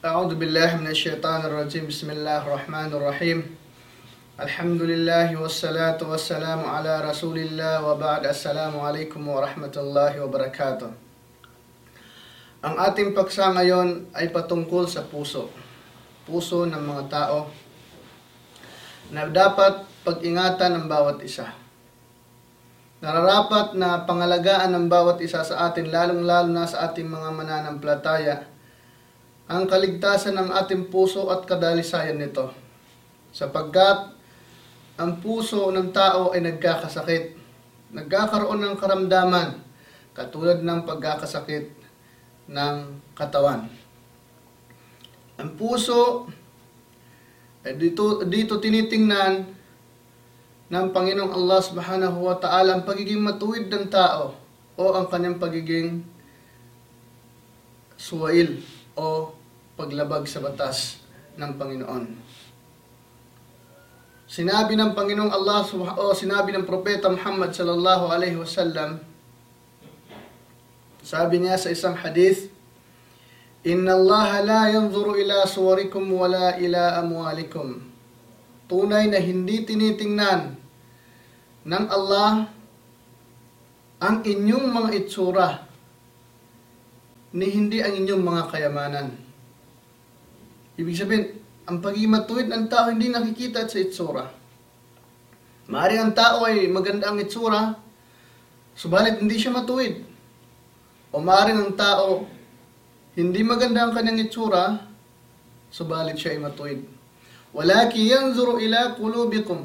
أعوذ بالله من الشيطان الرجيم بسم الله الرحمن الرحيم الحمد لله والصلاة والسلام على رسول الله وبعد السلام عليكم ورحمة الله وبركاته. Ang ating paksa ngayon ay patungkol sa puso. Puso ng mga tao na dapat pag-ingatan ng bawat isa. Nararapat na pangalagaan ng bawat isa sa atin, lalong-lalo na sa ating mga mananampalataya, ang kaligtasan ng ating puso at kadalisayan nito. Sapagkat ang puso ng tao ay nagkakasakit, nagkakaroon ng karamdaman, katulad ng pagkakasakit ng katawan. Ang puso ay dito tinitingnan ng Panginoong Allah Subhanahu wa Ta'ala ang pagiging matuwid ng tao o ang kanyang pagiging suwail o paglabag sa batas ng Panginoon. Sinabi ng Panginoong Allah o sinabi ng Propeta Muhammad sallallahu alaihi wasallam, sabi niya sa isang hadith, "Inna Allah la yanzuru ila suwarikum wala ila amwalikum." Tunay na hindi tinitingnan ng Allah ang inyong mga itsura, ni hindi ang inyong mga kayamanan. Ibig sabihin, ang pagiging matuwid ng tao hindi nakikita sa itsura. Maaaring ang tao ay maganda ang itsura, subalit hindi siya matuwid. O maaaring ang tao hindi maganda ang kanyang itsura, subalit siya ay matuwid. "Walaki yanzuru ila qulubikum."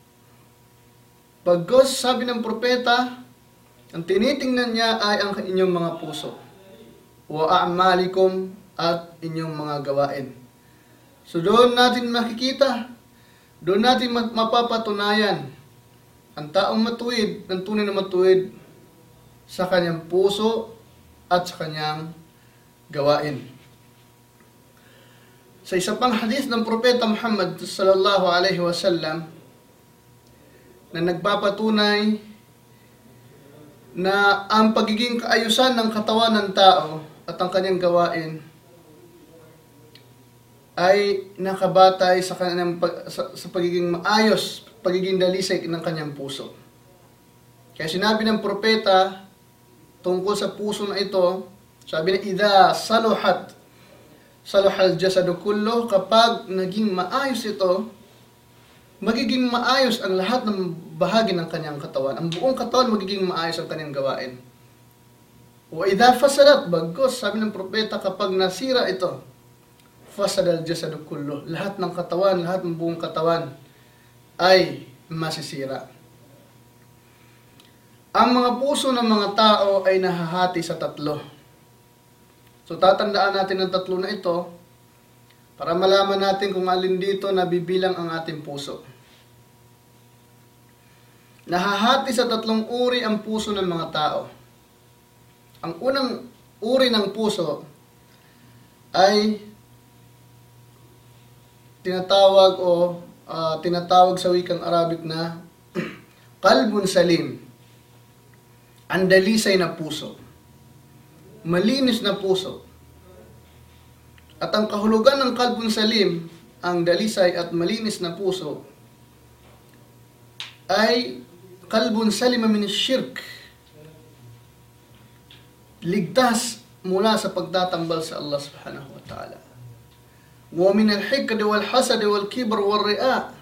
Pagkos sabi ng propeta, ang tinitingnan niya ay ang inyong mga puso. "Wa a'malikum," at inyong mga gawain. So doon natin makikita, doon natin mapapatunayan ang taong matuwid, ang tunay na matuwid sa kanyang puso at sa kanyang gawain. Sa isa pang hadith ng Propeta Muhammad sallallahu alaihi wasallam na nagpapatunay na ang pagiging kaayusan ng katawan ng tao at ang kanyang gawain ay nakabatay sa kanyang sa pagiging maayos, pagiging dalisay ng kanyang puso. Kaya sinabi ng propeta tungkol sa puso na ito, sabi na, "Idha saluhat saluhal jasadu kullu." Kapag naging maayos ito, magiging maayos ang lahat ng bahagi ng kanyang katawan. Ang buong katawan magiging maayos ang kanyang gawain. "Wa idha fasadat," bagkus sabi ng propeta, kapag nasira ito, fasadal jasadu kullu, lahat ng katawan, lahat ng buong katawan ay masisira. Ang mga puso ng mga tao ay nahahati sa tatlo. So tatandaan natin ang tatlo na ito para malaman natin kung alin dito nabibilang ang ating puso. Nahahati sa tatlong uri ang puso ng mga tao. Ang unang uri ng puso ay tinatawag sa wikang Arabic na qalbun salim, ang dalisay na puso, malinis na puso. At ang kahulugan ng qalbun salim, ang dalisay at malinis na puso, ay qalbun salima min shirk, ligtas mula sa pagtatambal sa Allah subhanahu wa ta'ala. Wa min al-hikd wal hasad wal kibr wal riya,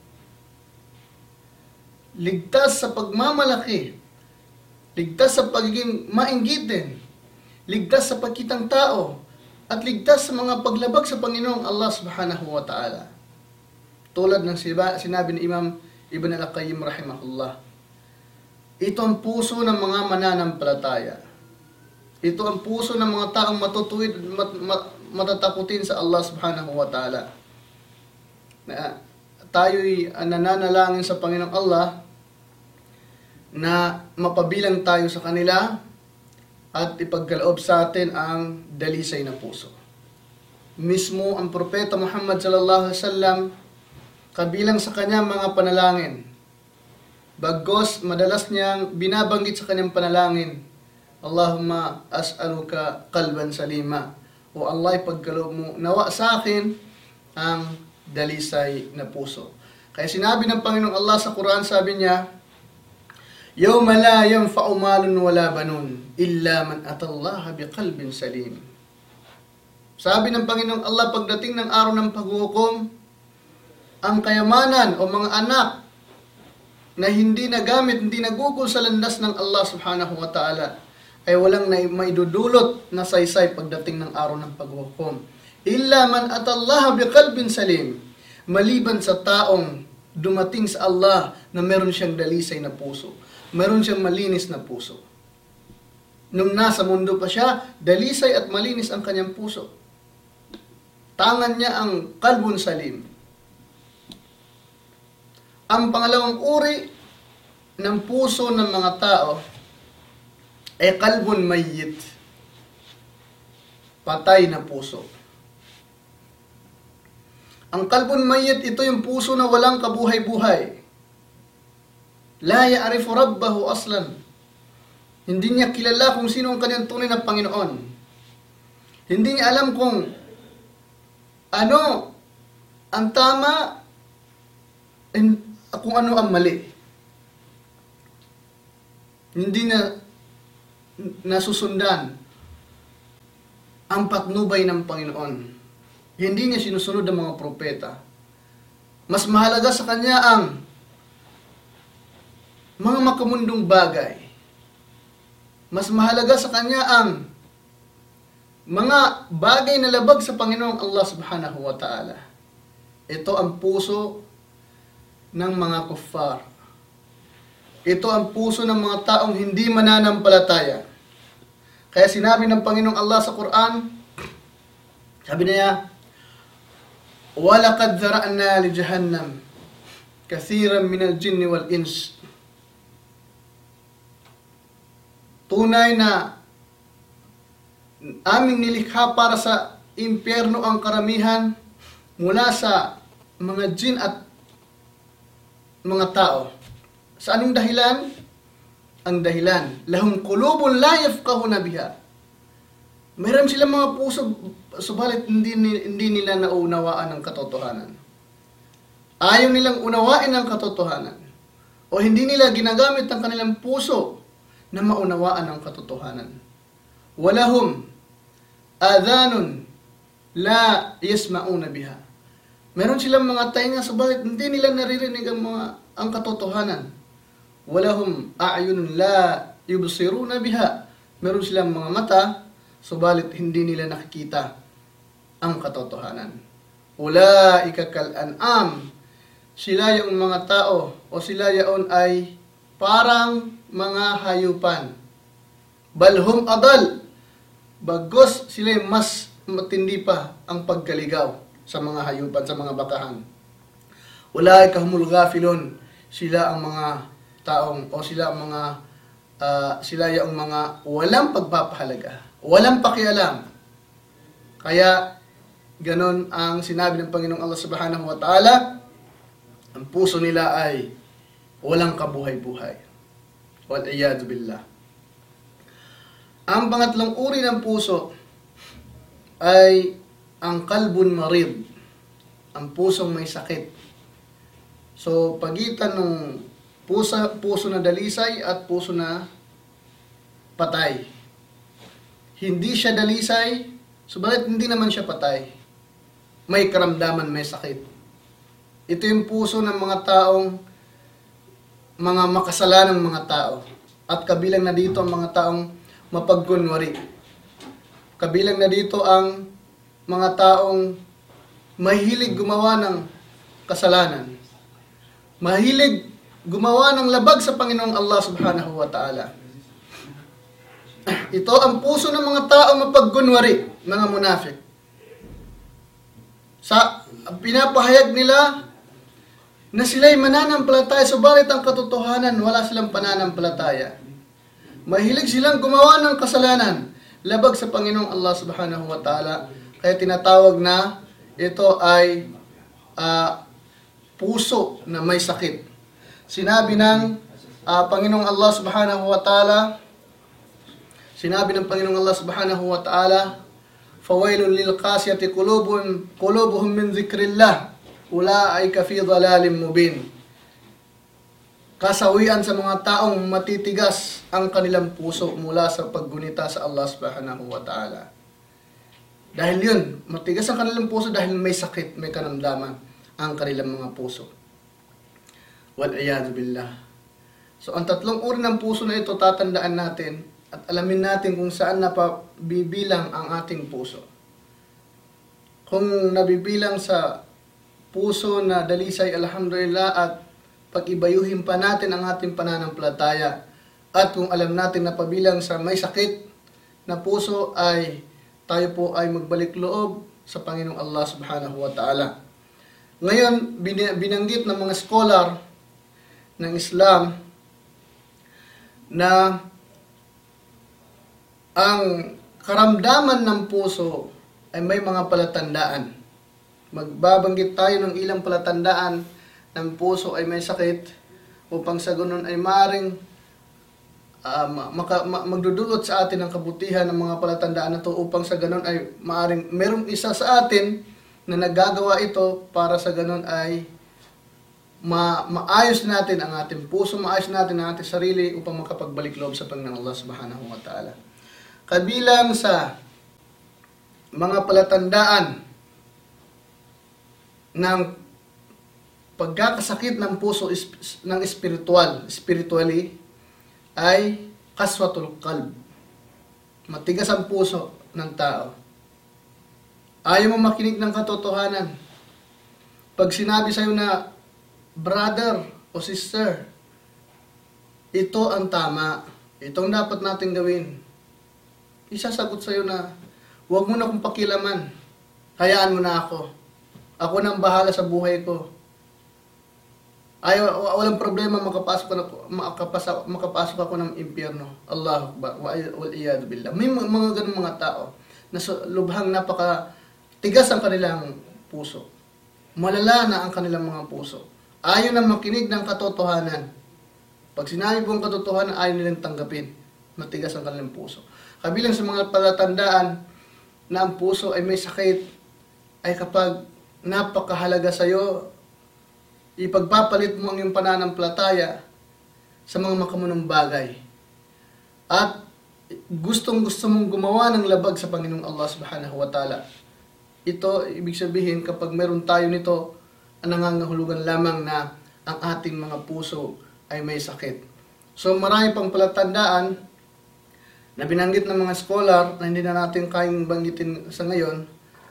ligtas sa pagmamalaki, ligtas sa pagiging mainggitin, ligtas sa pagkitang tao, at ligtas sa mga paglabag sa Panginoong Allah subhanahu wa ta'ala. Tulad ng sinabi ni Imam Ibn al-Qayyim rahimahullah, ito ang puso ng mga mananampalataya. Ito ang puso ng mga taong matutuwid at matatakutin sa Allah subhanahu wa ta'ala. Tayo'y nananalangin sa Panginoong Allah na mapabilang tayo sa kanila at ipagkaloob sa atin ang dalisay na puso. Mismo ang Propeta Muhammad sallallahu alaihi wasallam, kabilang sa kanyang mga panalangin, bagos madalas niyang binabanggit sa kanyang panalangin, "Allahumma as'aluka qalban salima O Allah, ipagkaloob mo nawa sa akin ang dalisay na puso. Kaya sinabi ng Panginoong Allah sa Quran, sabi niya, Yawma la yanfa'u malun wala banun illa man atallaha biqalbin salim. Sabi ng Panginoong Allah, pagdating ng araw ng paghuhukom, ang kayamanan o mga anak na hindi nagamit, hindi nagugol sa landas ng Allah subhanahu wa ta'ala, ay walang maidudulot na saysay pagdating ng araw ng paghuhukom. Illa man atallaha biqalbin salim. Maliban sa taong dumating sa Allah na meron siyang dalisay na puso. Meron siyang malinis na puso. Nung nasa mundo pa siya, dalisay at malinis ang kanyang puso. Tangan niya ang qalbun salim. Ang pangalawang uri ng puso ng mga tao ay qalbun mayyit. Patay na puso. Ang qalbun mayyit, ito yung puso na walang kabuhay-buhay. La ya'rifu rabbahu aslan. Hindi niya kilala kung sino ang kanyang tunay na Panginoon. Hindi niya alam kung ano ang tama, kung ano ang mali. Hindi na nasusundan ang patnubay ng Panginoon. Hindi niya sinusunod ang mga propeta. Mas mahalaga sa kanya ang mga makamundong bagay. Mas mahalaga sa kanya ang mga bagay na labag sa Panginoong Allah subhanahu wa ta'ala. Ito ang puso ng mga kuffar. Ito ang puso ng mga taong hindi mananampalataya. Kaya sinabi ng Panginoong Allah sa Quran, sabi niya, وَلَقَدْ ذَرَأْنَا لِجَهَنَّمْ كَثِيرًا مِنَ الْجِنِّ وَالْإِنسِ. Tunay na aming nilikha para sa impyerno ang karamihan mula sa mga jin at mga tao. Sa anong dahilan? Ang dahilan, lahum qulubun la yafqahuna biha. Meron silang mga puso, subalit hindi nila naunawaan ang katotohanan. Ayaw nilang unawain ang katotohanan. O hindi nila ginagamit ang kanilang puso na maunawaan ang katotohanan. Walahum adhanun la yasma'una biha. Meron silang mga tainga, subalit hindi nila naririnig ang katotohanan. Walahum a'yunun la yubsiruna biha. Meron silang mga mata, subalit hindi nila nakikita ang katotohanan. Ulaika kal an'am. Sila yung mga tao o sila yaon ay parang mga hayupan. Balhum adal. Bagos sila mas matindi pa ang pagkaligaw sa mga hayupan, sa mga bakahan. Ulaika humul ghafilun. Sila ang mga taong o sila ang mga sila yung mga walang pagpapahalaga, walang pakialam. Kaya ganon ang sinabi ng Panginoong Allah subhanahu wa ta'ala, ang puso nila ay walang kabuhay-buhay. Wal-iyadu billah. Ang pangatlong uri ng puso ay ang qalbun marid, ang pusong may sakit. So, pagitan ng puso na dalisay at puso na patay. Hindi siya dalisay, subalit hindi naman siya patay. May karamdaman, may sakit. Ito yung puso ng mga taong mga makasalanang mga tao. At kabilang na dito ang mga taong mapagkunwari. Kabilang na dito ang mga taong mahilig gumawa ng kasalanan. Mahilig gumawa ng labag sa Panginoong Allah subhanahu wa ta'ala. Ito ang puso ng mga taong mapagkunwari, mga munafik. Sa pinapahayag nila na sila'y mananampalataya, subalit ang katotohanan, wala silang pananampalataya. Mahilig silang gumawa ng kasalanan, labag sa Panginoong Allah subhanahu wa ta'ala. Kaya tinatawag na ito ay puso na may sakit. Sinabi ng Panginoong Allah subhanahu wa ta'ala, sinabi ng Panginoong Allah subhanahu wa ta'ala, fawailun lil qasiyati qulubuhum min dzikrillah ulaika fi dhalalin mubin. Kasawian sa mga taong matitigas ang kanilang puso mula sa paggunita sa Allah subhanahu wa ta'ala. Dahil yun, matigas ang kanilang puso dahil may sakit, may karamdaman ang kanilang mga puso. Wal-iyadu billah. So, ang tatlong uri ng puso na ito, tatandaan natin at alamin natin kung saan napabibilang ang ating puso. Kung nabibilang sa puso na dalisay, alhamdulillah, at pag-ibayuhin pa natin ang ating pananampalataya. At kung alam natin na pabilang sa may sakit na puso, ay tayo po ay magbalik loob sa Panginoong Allah subhanahu wa ta'ala. Ngayon, binanggit ng mga scholar ng Islam na ang karamdaman ng puso ay may mga palatandaan. Magbabanggit tayo ng ilang palatandaan ng puso ay may sakit upang sa ganun ay maaaring magdudulot sa atin ng kabutihan ng mga palatandaan na ito upang sa ganun ay maaaring merong isa sa atin na naggagawa ito para sa ganun ay maayos natin ang ating puso, maayos natin ang ating sarili upang makapagbalik loob sa Panginoon Allah subhanahu wa ta'ala. Kabilang sa mga palatandaan ng pagkakasakit ng puso ng spiritually ay kaswatul qalb. Matigas ang puso ng tao. Ayaw mo makinig ng katotohanan. Pag sinabi sa'yo na, brother o sister, ito ang tama, itong dapat natin gawin, isasagot sa'yo na, huwag mo na akong pakilaman, hayaan mo na ako. Ako nang bahala sa buhay ko. Ay, walang problema makapasok ako ng impyerno. Allahu Akbar, wal iyad billah. May mga ganung mga tao na lubhang napaka-tigas ang kanilang puso. Malala na ang kanilang mga puso. Ayaw na makinig ng katotohanan. Pag sinabi po ang katotohanan, ayaw nilang tanggapin. Matigas ang kanilang puso. Kabilang sa mga palatandaan na ang puso ay may sakit, ay kapag napakahalaga sa iyo, ipagpapalit mo ang iyong pananampalataya sa mga makamunong bagay. At gustong-gusto mong gumawa ng labag sa Panginoong Allah subhanahu wa ta'ala. Ito, ibig sabihin, kapag meron tayo nito, ang nangangahulugan lamang na ang ating mga puso ay may sakit. So marami pang palatandaan na binanggit ng mga scholar na hindi na natin kayang banggitin sa ngayon.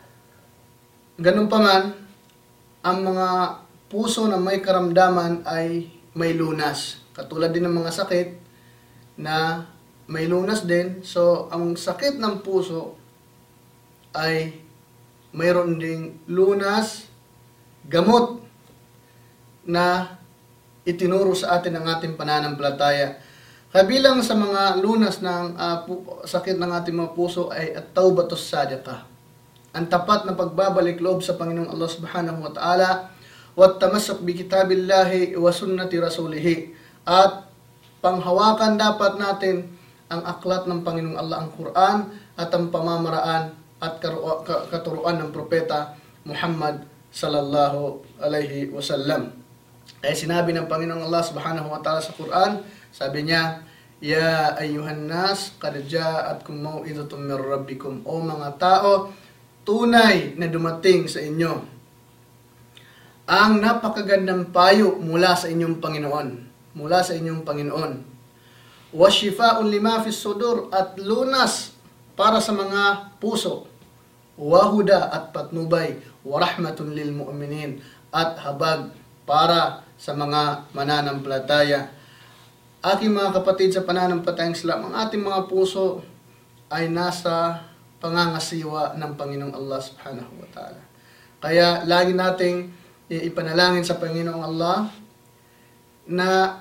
Ganun pa man, ang mga puso na may karamdaman ay may lunas. Katulad din ng mga sakit na may lunas din. So, ang sakit ng puso ay mayroon ding lunas, gamot na itinuro sa atin ng ating pananampalataya. Kabilang sa mga lunas ng sakit ng ating mga puso ay at-taubatus sadiqah. Ang tapat na pagbabalik loob sa Panginoong Allah subhanahu wa ta'ala, wattamassak bi kitabillahi wa sunnati rasulih, at panghawakan dapat natin ang aklat ng Panginoong Allah, ang Quran, at ang pamamaraan at katuruan ng propeta Muhammad sallallahu alaihi wasallam. Kaya sinabi ng Panginoong Allah subhanahu wa ta'ala sa Quran, sabi niya, ya ayyuhan nas qad ja'atkum mau'izatun min rabbikum, o mga tao, tunay na dumating sa inyo ang napakagandang payo mula sa inyong Panginoon. Mula sa inyong Panginoon. Wa shifa'un lima fis sudur, at lunas para sa mga puso. Wa huda, at patnubay. Wa rahmatun lil mu'minin, at habag para sa mga mananampalataya. Aking mga kapatid sa pananampalatayang Islam, ang ating mga puso ay nasa pangangasiwa ng Panginoong Allah subhanahu wa ta'ala. Kaya lagi nating ipanalangin sa Panginoong Allah na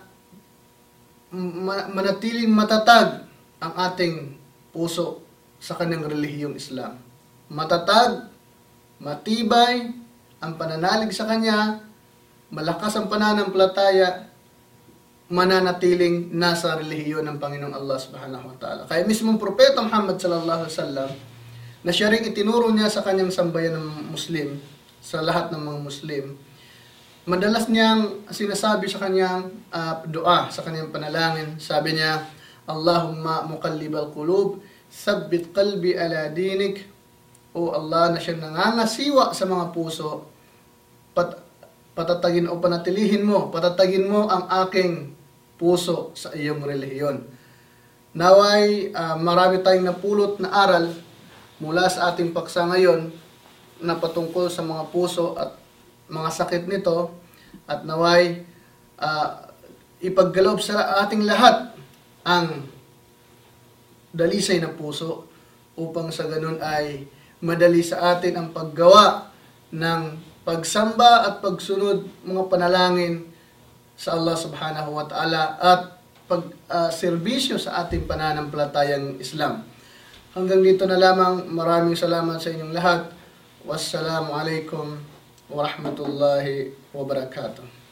manatiling matatag ang ating puso sa kanyang relihiyong Islam. Matatag, matibay ang pananalig sa Kanya, malakas ang pananampalataya, mananatiling nasa relihiyon ng Panginoong Allah subhanahu wa ta'ala. Kaya mismong Propeta Muhammad sallallahu alaihi wasallam na siya rin itinuro niya sa kanyang sambayan ng Muslim, sa lahat ng mga Muslim. Madalas niyang sinasabi sa kanyang dua, sa kanyang panalangin. Sabi niya, Allahumma muqallibal qulub, sabbit qalbi ala dinik. O Allah, na siya nangangasiwa sa mga puso, patatagin o panatilihin mo, patatagin mo ang aking puso sa iyong relihiyon. Naway, marami tayong napulot na aral mula sa ating paksa ngayon na patungkol sa mga puso at mga sakit nito, at naway ipaggalob sa ating lahat ang dalisay ng puso upang sa ganun ay madali sa atin ang paggawa ng pagsamba at pagsunod mga panalangin sa Allah subhanahu wa ta'ala at pagserbisyo sa ating pananampalatayang Islam. Hanggang dito na lamang. Maraming salamat sa inyong lahat. Wassalamu alaikum warahmatullahi wabarakatuh.